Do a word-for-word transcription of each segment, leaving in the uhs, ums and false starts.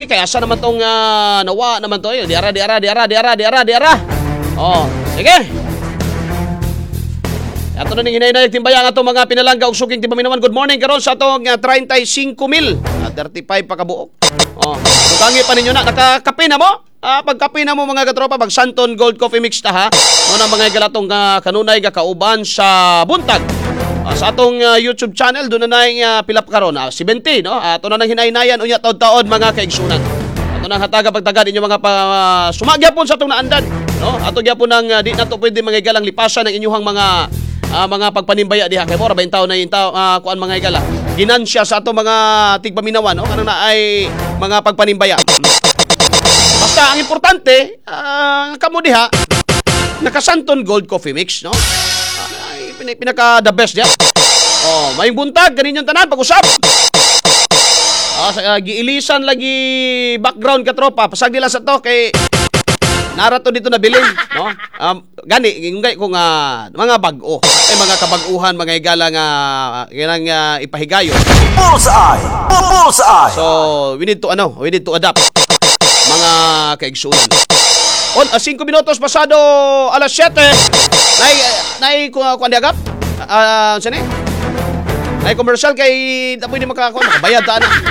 kaya asa naman tong uh, nawa naman to. Diara, diara, diara, diara, diara, diara. Oh, sige. Ato na ning hinay-hinay timbayang ato mga pinalangga ug suging tipaminawan. Good morning karon sa atong uh, thirty-five mil. Uh, thirty-five pa kabuok. Oh, dugangi pa ninyo na nakakape na mo. Ah, pagkape na mo mga katropa, pag Santon Gold Coffee Mix ta ha. Mo na mga galatong uh, kanunay ga kauban sa buntag. Uh, sa atong uh, YouTube channel do na nay uh, pilap karon uh, seventy no. Ato uh, na nang hinay-hinayan unya taon-taon mga kaigsunan. Ato nang hataga pagtagad inyo mga pa, uh, sumagyapon sa atong naandan no. Ato gyapon nang uh, di nato pwede mga galang lipasan ng inyong mga uh, mga pagpanimbaya diha kay mo ra bain taon na yung taon uh, kuan mga igala. Ginansya sa ato mga tigpaminawan no kanang na ay mga pagpanimbaya. Basta ang importante, uh, kamo diha naka Santon Gold Coffee Mix, no? Ay, uh, pinaka the best diha. Oh, may buntag kanin yung tanan pag-usap. Ah, uh, giilisan lagi background ka tropa, pasag nila sa to kay narato dito na bilin, no? Um, gani ingay ko nga mga bag-o, ay mga kabag-uhan, mga igala nga kinang uh, ipahigayo. Bullseye! Bullseye! So, we need to ano, we need to adapt mga kaigsunan. On, uh, five minutos pasado alas siyete. Nay nay ko kuan diagap. Ah, uh, sini. Nay commercial kay dapoy ni makakaon, makabayad ta na.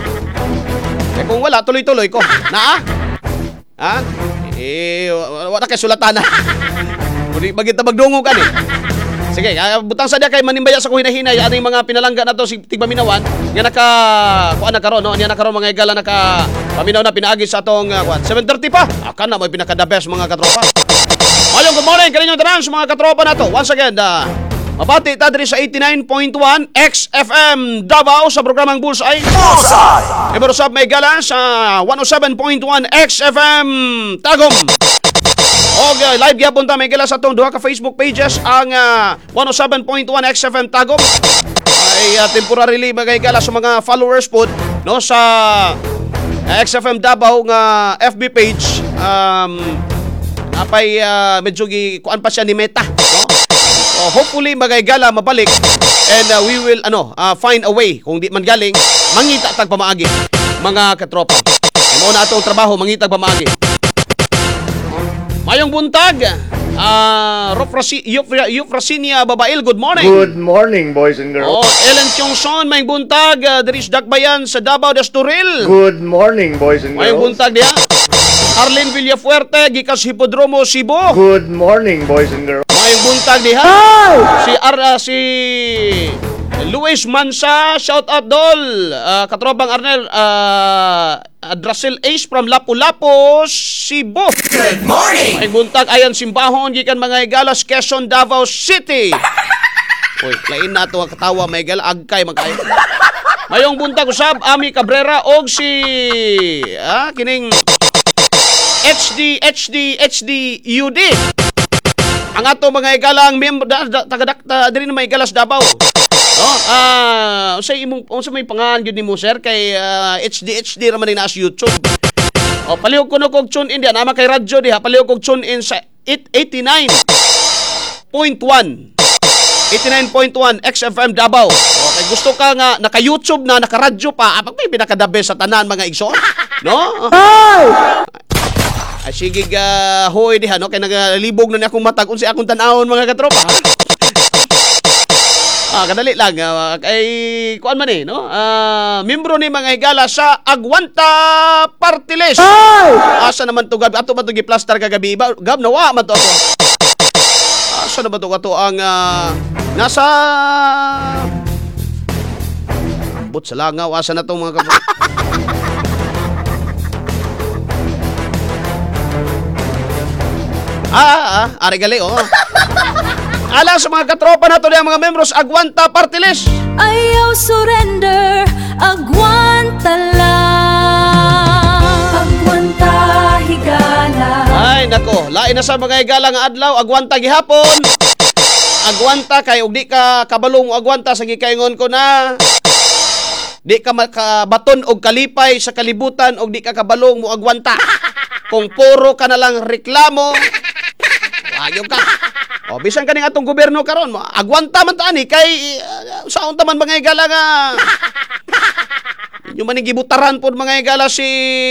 Kay kung wala tuloy-tuloy ko. Na? Ha? Eh wala kay sulatan na. Muli magita magdungo kan eh. Sige, uh, butang sadya kay manimbaya sa kuhinahinay aning mga pinalangga nato si tigpaminawan nga naka kuan na karon no, nya na karon mga igala naka paminaw na pinaagi sa atong uh, kuan seven thirty pa. Akan na mo pinaka the best mga katropa. Mayong good morning kaninyong tanan sa mga katropa nato. Once again, uh, mabati ta diri sa eighty-nine point one X F M Davao sa programang Bullseye. Bullseye! Ibero sa may igala sa one oh seven point one X F M Tagum. Okay, live gyapon ta may gila sa atong duha ka Facebook pages ang uh, one oh seven point one X F M Tagum. Ay uh, temporarily magigala sa mga followers po no sa uh, X F M Davao nga F B page. Um apay uh, medyo gi kuan pa siya ni Meta, no? So, hopefully magigala mabalik and uh, we will ano uh, find a way kung di man galing mangita tag pamaagi mga katropa. Imo na atong trabaho mangita pamaagi. Mayong buntag, uh, Euphrasinia Babail, good morning. Good morning, boys and girls. Oh, Ellen Chongson, mayong buntag, uh, Derish Dakbayan sa Davao de Estoril. Good morning, boys and Mayong girls. buntag diha. Arlene Villafuerte, gikas Hipodromo, Cebu. Good morning, boys and girls. Mayong buntag diha. Si Ar uh, si Luis Mansa, shout out dol. Uh, katrobang Arnel, uh, Drasel Ace from Lapu-Lapu, Cebu. Good morning! May buntag ayan simbahon gikan mga igalas Quezon, Davao City. Uy, lain na ito ang katawa may igala agkay magkay. Mayong buntag usab Ami Cabrera og si ah, kining H D H D H D U D. Ang ato mga igalang member tagadak diri na may igalas Davao. No, ah, uh, usay imong unsa may pangalan gyud nimo sir kay uh, H D H D ra man na sa YouTube. O palihog kuno kog tune in diha ama kay radyo diha palihog kog tune in sa eighty-nine point one eighty-nine point one X F M Davao. Okay, gusto ka nga naka-YouTube na naka-radyo pa, apag may pinaka-the best sa tanan mga igsoon, no? Ay sige ga hoy diha no kay nagalibog na ni akong matag unsa akong tan-awon mga katropa. Ah, kadali lang. Uh, kay kuan man eh, no? Ah, membro ni mga higala sa Agwanta Party List. Asa naman to gab ato ba to gi-plaster kagabi? Gab nawa man to ako. Asa naman to ato ang uh, nasa but sa langaw asa na to mga kabo. ah, ah, ari gali oh. Ala sa mga katropa nato diyan mga membros Agwanta Party List. Ayaw surrender, agwanta lang. Agwanta higala. Ay nako, lain na sa mga higala nga adlaw, agwanta gihapon. Agwanta kay ug di ka kabalong agwanta sa gikaingon ko na. Di ka makabaton og kalipay sa kalibutan og di ka kabalong mo agwanta. Kung puro ka na lang reklamo, ayaw ka. O bisan kaning atong gobyerno karon, agwanta man ta ani kay uh, saon ta man mga higala nga. Inyo man gibutaran pod mga higala si